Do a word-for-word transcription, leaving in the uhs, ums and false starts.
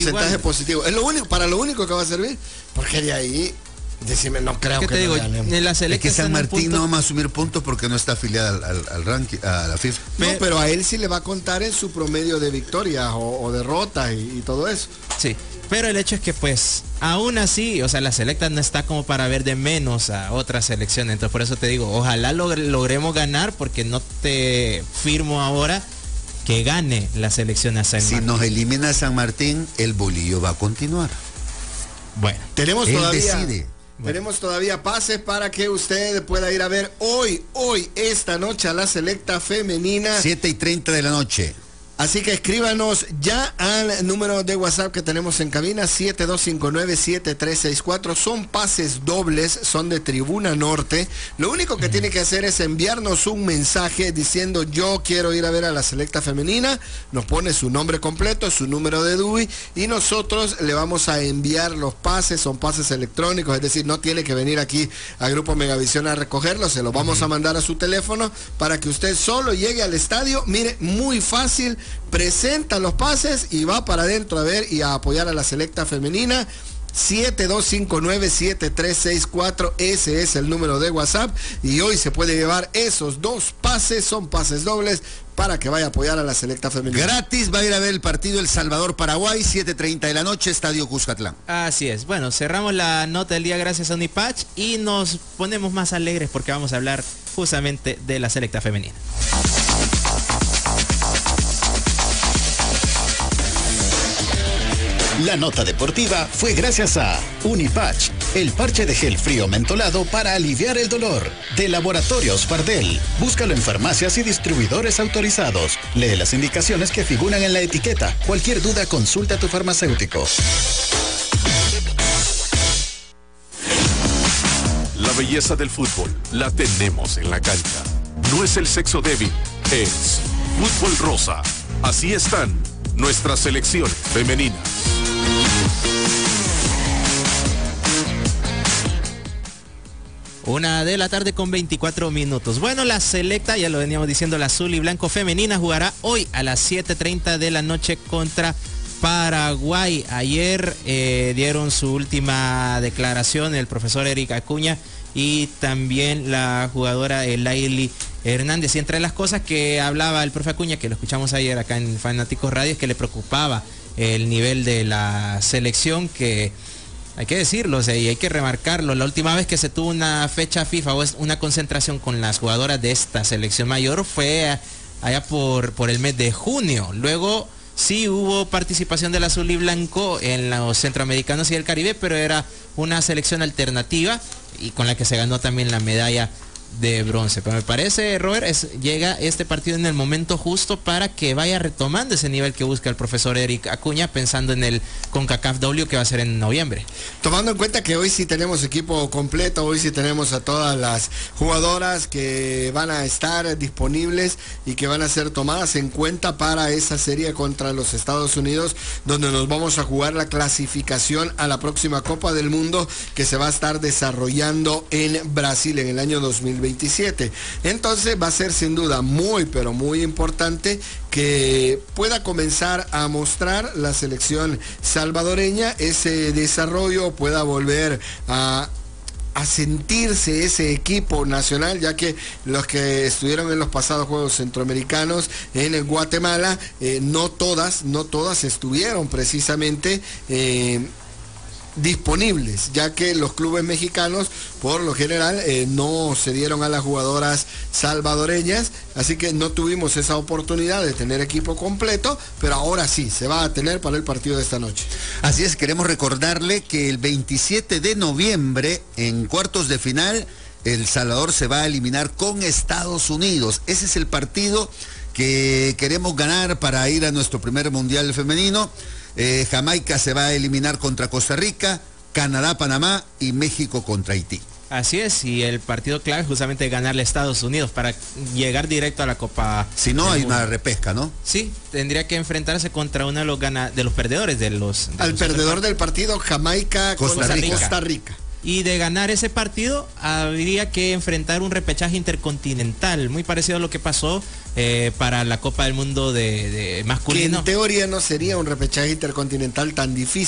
porcentaje positivo. Es lo único, para lo único que va a servir, porque de ahí, decime, no creo ¿Qué que te digo? En la es que San Martín no va a asumir puntos porque no está afiliada al, al, al ranking, a la FIFA. No, pero, pero a él sí le va a contar en su promedio de victorias o, o derrotas y, y todo eso. Sí, pero el hecho es que pues, aún así, o sea, la selecta no está como para ver de menos a otras selecciones. Entonces por eso te digo, ojalá logre, logremos ganar, porque no te firmo ahora que gane la selección a San Martín. Si nos elimina San Martín, el bolillo va a continuar. Bueno, tenemos él todavía, decide. Bueno. Tenemos todavía pases para que usted pueda ir a ver hoy, hoy, esta noche a la selecta femenina. siete y treinta de la noche. Así que escríbanos ya al número de WhatsApp que tenemos en cabina, siete dos cinco nueve, siete tres seis cuatro. Son pases dobles, son de Tribuna Norte. Lo único que tiene que hacer es enviarnos un mensaje diciendo yo quiero ir a ver a la selecta femenina. Nos pone su nombre completo, su número de D U I y nosotros le vamos a enviar los pases. Son pases electrónicos, es decir, no tiene que venir aquí a Grupo Megavisión a recogerlos. Se los vamos a mandar a su teléfono para que usted solo llegue al estadio. Mire, muy fácil. Presenta los pases y va para adentro a ver y a apoyar a la selecta femenina. Siete dos cinco nueve, siete tres seis cuatro, ese es el número de WhatsApp y hoy se puede llevar esos dos pases, son pases dobles para que vaya a apoyar a la selecta femenina. Gratis va a ir a ver el partido El Salvador-Paraguay, siete treinta de la noche, Estadio Cuscatlán. Así es. Bueno, cerramos la nota del día gracias a Unipatch y nos ponemos más alegres porque vamos a hablar justamente de la selecta femenina. La nota deportiva fue gracias a Unipatch, el parche de gel frío mentolado para aliviar el dolor. De Laboratorios Pardel. Búscalo en farmacias y distribuidores autorizados. Lee las indicaciones que figuran en la etiqueta. Cualquier duda, consulta a tu farmacéutico. La belleza del fútbol la tenemos en la cancha. No es el sexo débil, es fútbol rosa. Así están nuestras selecciones femeninas. Una de la tarde con veinticuatro minutos. Bueno, la selecta, ya lo veníamos diciendo, la azul y blanco femenina jugará hoy a las siete treinta de la noche contra Paraguay. Ayer eh, dieron su última declaración el profesor Eric Acuña y también la jugadora Laili Hernández. Y entre las cosas que hablaba el profe Acuña, que lo escuchamos ayer acá en Fanáticos Radio, es que le preocupaba el nivel de la selección, que hay que decirlo, o sea, y hay que remarcarlo. La última vez que se tuvo una fecha FIFA o una concentración con las jugadoras de esta selección mayor fue allá por, por el mes de junio. Luego sí hubo participación del azul y blanco en los centroamericanos y el Caribe, pero era una selección alternativa y con la que se ganó también la medalla de bronce. Pero me parece, Robert, es, llega este partido en el momento justo para que vaya retomando ese nivel que busca el profesor Eric Acuña, pensando en el CONCACAF W que va a ser en noviembre. Tomando en cuenta que hoy sí tenemos equipo completo, hoy sí tenemos a todas las jugadoras que van a estar disponibles y que van a ser tomadas en cuenta para esa serie contra los Estados Unidos, donde nos vamos a jugar la clasificación a la próxima Copa del Mundo que se va a estar desarrollando en Brasil en el año dos mil veintisiete. Entonces va a ser sin duda muy pero muy importante que pueda comenzar a mostrar la selección salvadoreña ese desarrollo, pueda volver a a sentirse ese equipo nacional, ya que los que estuvieron en los pasados Juegos Centroamericanos en Guatemala, eh, no todas, no todas estuvieron precisamente eh, disponibles, ya que los clubes mexicanos por lo general eh, no se dieron a las jugadoras salvadoreñas, así que no tuvimos esa oportunidad de tener equipo completo, pero ahora sí, se va a tener para el partido de esta noche. Así es, queremos recordarle que el veintisiete de noviembre, en cuartos de final, El Salvador se va a eliminar con Estados Unidos. Ese es el partido que queremos ganar para ir a nuestro primer mundial femenino. Eh, Jamaica se va a eliminar contra Costa Rica, Canadá, Panamá y México contra Haití. Así es, y el partido clave es justamente ganarle a Estados Unidos para llegar directo a la Copa. Si no, hay una repesca, ¿no? Sí, tendría que enfrentarse contra uno de los gana, de los perdedores de los... De Al los perdedor del partido, Jamaica Costa contra Rica. Costa Rica. y de ganar ese partido habría que enfrentar un repechaje intercontinental, muy parecido a lo que pasó eh, para la Copa del Mundo de, de masculino. Que en teoría no sería un repechaje intercontinental tan difícil.